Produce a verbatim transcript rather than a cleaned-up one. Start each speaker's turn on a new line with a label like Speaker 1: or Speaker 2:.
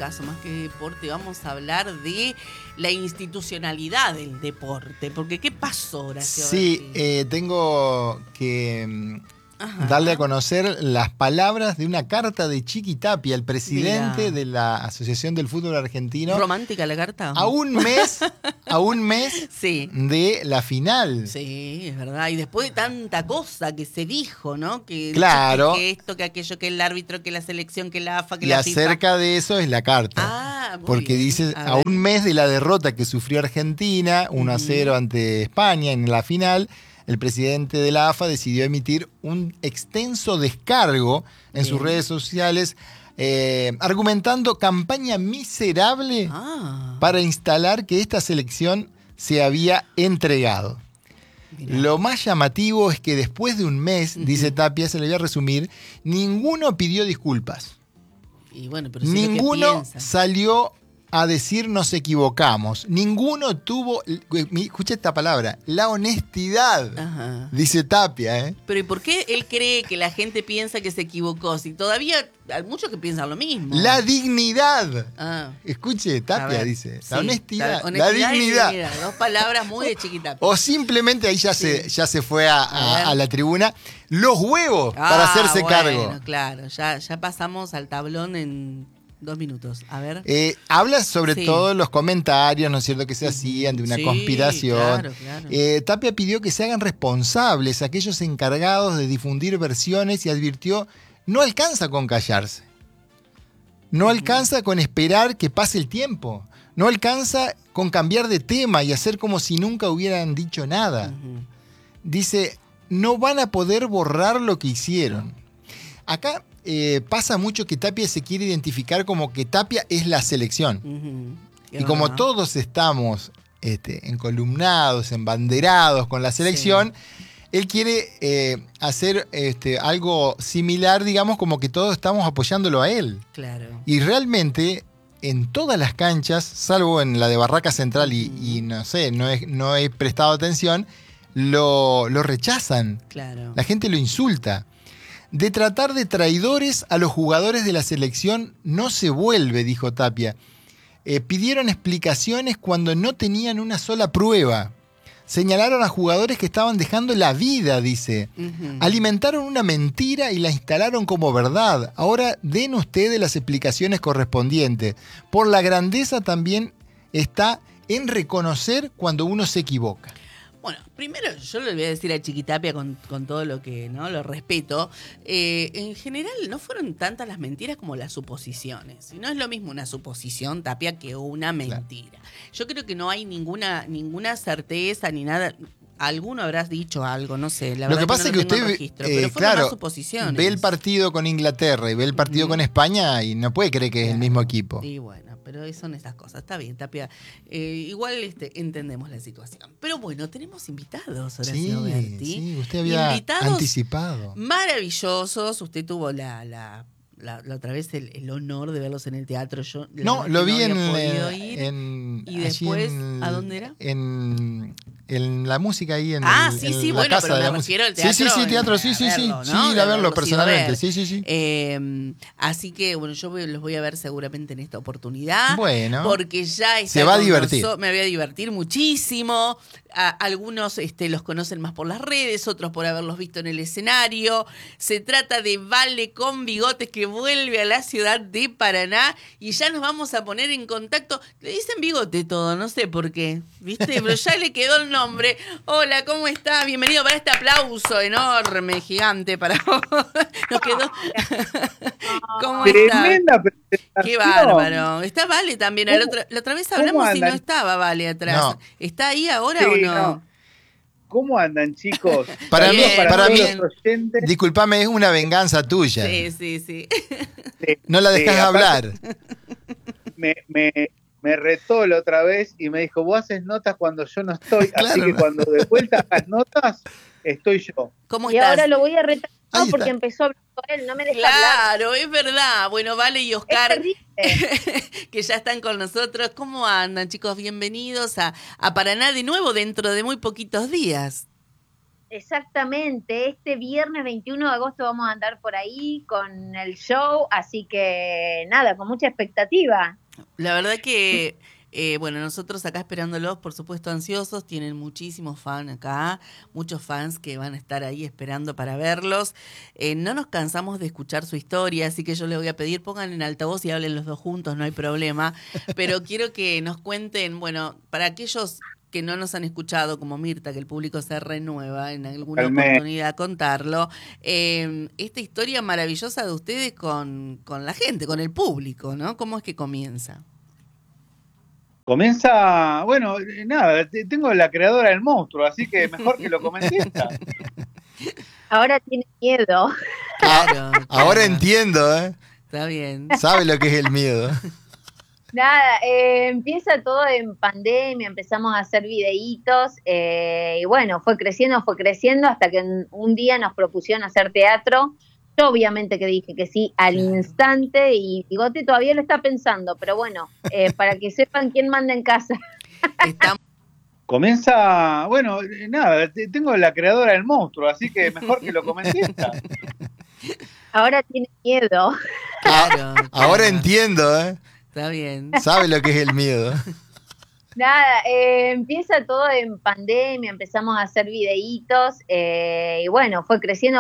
Speaker 1: caso, más que deporte, vamos a hablar de la institucionalidad del deporte. Porque, ¿qué pasó, Horacio?
Speaker 2: Sí, eh, tengo que
Speaker 1: Ajá.
Speaker 2: darle a conocer las palabras de una carta de Chiqui Tapia, el presidente
Speaker 1: Mirá.
Speaker 2: de la Asociación del Fútbol Argentino.
Speaker 1: ¿Romántica la carta?
Speaker 2: A un mes, a un mes
Speaker 1: sí.
Speaker 2: de la final.
Speaker 1: Sí, es verdad. Y después de tanta cosa que se dijo, ¿no? Que,
Speaker 2: claro.
Speaker 1: Que, que esto, que aquello, que el árbitro, que la selección, que la A F A, que
Speaker 2: y
Speaker 1: la FIFA.
Speaker 2: Y acerca de eso es la carta.
Speaker 1: Ah, muy
Speaker 2: porque
Speaker 1: bien.
Speaker 2: dice,
Speaker 1: a,
Speaker 2: a un mes de la derrota que sufrió Argentina, uno a cero uh-huh. ante España en la final, el presidente de la A F A decidió emitir un extenso descargo en Bien. sus redes sociales, eh, argumentando campaña miserable ah. para instalar que esta selección se había entregado. Mirá. Lo más llamativo es que después de un mes, uh-huh. dice Tapia, se le voy a resumir, ninguno pidió disculpas.
Speaker 1: Y bueno, pero si
Speaker 2: ninguno salió a decir nos equivocamos. Ninguno tuvo, escucha esta palabra, la honestidad, Ajá. dice Tapia. ¿eh?
Speaker 1: Pero ¿y por qué él cree que la gente piensa que se equivocó? Si todavía hay muchos que piensan lo mismo.
Speaker 2: La dignidad.
Speaker 1: Ah.
Speaker 2: Escuche, Tapia dice. La
Speaker 1: sí,
Speaker 2: honestidad,
Speaker 1: la, honestidad
Speaker 2: la dignidad.
Speaker 1: Y dignidad. Dos palabras muy de Chiquitapia.
Speaker 2: O simplemente ahí ya, sí. se, ya se fue a, a, a la tribuna. Los huevos ah, para hacerse
Speaker 1: bueno,
Speaker 2: cargo.
Speaker 1: Claro, ya, ya pasamos al tablón en... Dos minutos, a ver.
Speaker 2: Eh, habla sobre sí. todo los comentarios, ¿no es cierto?, que se hacían de una
Speaker 1: sí,
Speaker 2: conspiración.
Speaker 1: Claro, claro.
Speaker 2: Eh, Tapia pidió que se hagan responsables aquellos encargados de difundir versiones y advirtió, no alcanza con callarse. No uh-huh. alcanza con esperar que pase el tiempo. No alcanza con cambiar de tema y hacer como si nunca hubieran dicho nada. Uh-huh. Dice, no van a poder borrar lo que hicieron. Acá... Eh, pasa mucho que Tapia se quiere identificar como que Tapia es la selección. Uh-huh. Y como todos estamos este, encolumnados, embanderados con la selección, sí. él quiere eh, hacer este, algo similar, digamos, como que todos estamos apoyándolo a él.
Speaker 1: Claro.
Speaker 2: Y realmente, en todas las canchas, salvo en la de Barraca Central, y, uh-huh. y no sé, no he, no he prestado atención, lo, lo rechazan.
Speaker 1: Claro.
Speaker 2: La gente lo insulta. De tratar de traidores a los jugadores de la selección no se vuelve, dijo Tapia. Eh, pidieron explicaciones cuando no tenían una sola prueba. Señalaron a jugadores que estaban dejando la vida, dice. Uh-huh. Alimentaron una mentira y la instalaron como verdad. Ahora den ustedes las explicaciones correspondientes. Por la grandeza también está en reconocer cuando uno se equivoca.
Speaker 1: Bueno, primero yo le voy a decir a Chiquitapia con, con todo lo que no lo respeto. Eh, en general no fueron tantas las mentiras como las suposiciones. Y no es lo mismo una suposición, Tapia, que una mentira. Claro. Yo creo que no hay ninguna, ninguna certeza ni nada. Alguno habrás dicho algo, no sé. La
Speaker 2: lo
Speaker 1: verdad
Speaker 2: que pasa
Speaker 1: es que,
Speaker 2: es
Speaker 1: no
Speaker 2: que usted
Speaker 1: registro,
Speaker 2: eh,
Speaker 1: pero fueron
Speaker 2: claro,
Speaker 1: más suposiciones.
Speaker 2: Ve el partido con Inglaterra y ve el partido uh-huh. con España y no puede creer que claro. es el mismo equipo.
Speaker 1: Y bueno, pero son estas cosas. Está bien, Tapia. Eh, igual este, entendemos la situación. Pero bueno, tenemos invitados, Horacio
Speaker 2: sí,
Speaker 1: Berti.
Speaker 2: Sí, usted había invitados anticipado.
Speaker 1: Maravillosos. Usted tuvo la... la La, la otra vez el, el honor de verlos en el teatro. Yo
Speaker 2: no, lo vi
Speaker 1: no
Speaker 2: en,
Speaker 1: ir.
Speaker 2: en...
Speaker 1: ¿Y después
Speaker 2: en,
Speaker 1: a dónde era?
Speaker 2: En, en la música ahí en,
Speaker 1: ah,
Speaker 2: el,
Speaker 1: sí,
Speaker 2: en
Speaker 1: sí,
Speaker 2: la
Speaker 1: bueno,
Speaker 2: casa
Speaker 1: pero
Speaker 2: de
Speaker 1: me
Speaker 2: la
Speaker 1: refiero al
Speaker 2: teatro. Sí, sí, sí, teatro, sí, sí, sí.
Speaker 1: ¿no?
Speaker 2: Sí, ir a verlo personalmente,
Speaker 1: ver.
Speaker 2: sí, sí, sí.
Speaker 1: Eh, así que, bueno, yo voy, los voy a ver seguramente en esta oportunidad.
Speaker 2: Bueno.
Speaker 1: Porque ya está
Speaker 2: se va a divertir.
Speaker 1: Nosotros, me voy a divertir muchísimo. A, algunos este, los conocen más por las redes, otros por haberlos visto en el escenario. Se trata de Vale con Bigotes, que vuelve a la ciudad de Paraná y ya nos vamos a poner en contacto. Le dicen Bigote todo, no sé por qué, ¿viste? Pero ya le quedó el nombre. Hola, ¿cómo está? Bienvenido para este aplauso enorme, gigante para vos. Nos quedó. ¿Cómo está?
Speaker 3: Tremenda presentación.
Speaker 1: Qué bárbaro. Está Vale también. La otra, la otra vez hablamos y no estaba Vale atrás. No. ¿Está ahí ahora sí, o no? no?
Speaker 3: ¿Cómo andan, chicos?
Speaker 2: Para
Speaker 3: bien,
Speaker 2: mí, para, para mí
Speaker 3: oyentes.
Speaker 2: Disculpame, es una venganza tuya.
Speaker 1: Sí, sí, sí.
Speaker 3: sí
Speaker 2: no la dejas
Speaker 3: sí,
Speaker 2: hablar.
Speaker 3: Me, me, me retó la otra vez y me dijo, vos haces notas cuando yo no estoy, claro. Así que cuando de vuelta hagas notas, estoy yo.
Speaker 1: ¿Cómo
Speaker 4: y
Speaker 1: estás?
Speaker 4: ahora lo voy a retar
Speaker 2: Ahí
Speaker 4: porque
Speaker 2: está.
Speaker 4: empezó a hablar con él, no me deja
Speaker 1: claro,
Speaker 4: hablar.
Speaker 1: Claro, es verdad. Bueno, Vale y Oscar, que ya están con nosotros. ¿Cómo andan, chicos? Bienvenidos a, a Paraná de nuevo dentro de muy poquitos días.
Speaker 4: Exactamente, este viernes veintiuno de agosto vamos a andar por ahí con el show, así que nada, con mucha expectativa.
Speaker 1: La verdad que, eh, bueno, nosotros acá esperándolos, por supuesto ansiosos, tienen muchísimos fans acá, muchos fans que van a estar ahí esperando para verlos. Eh, no nos cansamos de escuchar su historia, así que yo les voy a pedir, pongan en altavoz y hablen los dos juntos, no hay problema. Pero quiero que nos cuenten, bueno, para aquellos que no nos han escuchado, como Mirta, que el público se renueva en alguna
Speaker 3: Realmente.
Speaker 1: oportunidad a contarlo, eh, esta historia maravillosa de ustedes con, con la gente, con el público, ¿no? ¿Cómo es que comienza?
Speaker 3: Comienza, bueno, eh, nada, te- tengo la creadora del monstruo, así que mejor que lo comente esta.
Speaker 4: Ahora tiene miedo.
Speaker 1: Claro,
Speaker 2: Ahora
Speaker 1: claro.
Speaker 2: entiendo, ¿eh?
Speaker 1: Está bien.
Speaker 2: Sabe lo que es el miedo.
Speaker 4: Nada, eh, empieza todo en pandemia, empezamos a hacer videitos eh, y bueno, fue creciendo, fue creciendo hasta que un, un día nos propusieron hacer teatro. Yo obviamente que dije que sí al
Speaker 1: Claro.
Speaker 4: instante y Bigote todavía lo está pensando, pero bueno, eh, para que sepan quién manda en casa.
Speaker 1: Estamos
Speaker 3: Comienza, bueno, eh, nada, te- tengo la creadora del monstruo, así que mejor que lo comente esta.
Speaker 4: Ahora tiene miedo.
Speaker 1: claro,
Speaker 2: Ahora
Speaker 1: claro.
Speaker 2: entiendo, ¿eh?
Speaker 1: Está bien.
Speaker 2: Sabe lo que es el miedo.
Speaker 4: Nada, eh, empieza todo en pandemia, empezamos a hacer videitos eh, y bueno, fue creciendo.